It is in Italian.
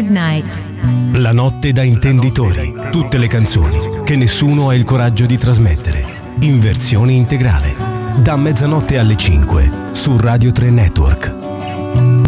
Night. La notte da intenditori. Tutte le canzoni che nessuno ha il coraggio di trasmettere. In versione integrale. Da mezzanotte alle 5 su Radio 3 Network.